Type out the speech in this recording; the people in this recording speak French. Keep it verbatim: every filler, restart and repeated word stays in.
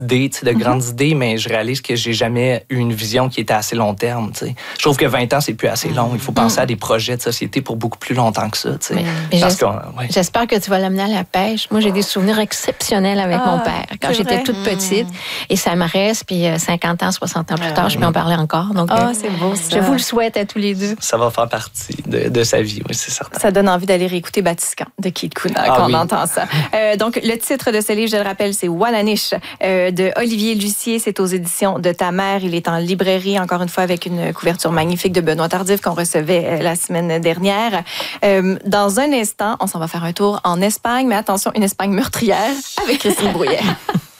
idées, tu sais, de grandes mm-hmm. idées, mais je réalise que j'ai jamais eu une vision qui était assez long terme. Tu sais. Je trouve que vingt ans, c'est plus assez long. Il faut penser mm-hmm. à des projets de société pour beaucoup plus longtemps que ça. Tu sais. Mais Parce j'espère, ouais. j'espère que tu vas l'amener à la pêche. Moi, j'ai des souvenirs exceptionnels avec ah, mon père quand j'étais vrai? toute petite. Mm. Et ça me reste, puis cinquante ans, soixante ans plus tard, je peux en parler encore. Donc, ah, euh, c'est beau, ça. Je vous le souhaite à tous les deux. Ça va faire partie de, de sa vie, oui, c'est certain. Ça donne envie d'aller réécouter Batiscan de Keith Kuna ah, quand oui. on entend ça. Euh, donc, le titre de ce livre, je le rappelle, c'est Wananiche euh, de Olivier Lucier. C'est aux éditions de Ta Mère. Il est en librairie, encore une fois, avec une couverture magnifique de Benoît Tardif qu'on recevait euh, la semaine dernière. Euh, dans un instant, on s'en va faire un tour en Espagne, mais attention, une Espagne meurtrière avec Christine Brouillet.